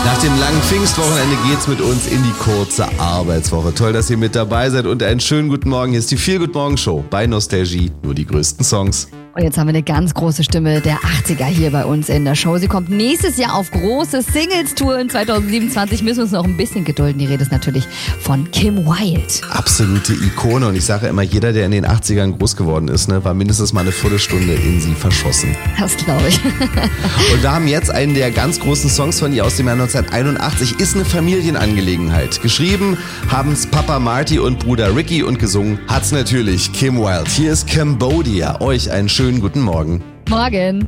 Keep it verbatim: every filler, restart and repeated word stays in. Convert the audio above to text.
Nach dem langen Pfingstwochenende geht's mit uns in die kurze Arbeitswoche. Toll, dass ihr mit dabei seid und einen schönen guten Morgen. Hier ist die Feel Good Morgen Show bei Nostalgie. Nur die größten Songs. Und jetzt haben wir eine ganz große Stimme der achtziger hier bei uns in der Show. Sie kommt nächstes Jahr auf große Singles-Tour. In zweitausendsiebenundzwanzig müssen wir uns noch ein bisschen gedulden. Die Rede ist natürlich von Kim Wilde. Absolute Ikone. Und ich sage immer, jeder, der in den achtzigern groß geworden ist, ne, war mindestens mal eine Viertelstunde in sie verschossen. Das glaube ich. Und wir haben jetzt einen der ganz großen Songs von ihr aus dem Jahr neunzehnhunderteinundachtzig. Ist eine Familienangelegenheit. Geschrieben haben's Papa Marty und Bruder Ricky und gesungen hat's natürlich Kim Wilde. Hier ist Cambodia. Euch einen schönen guten Morgen. Morgen.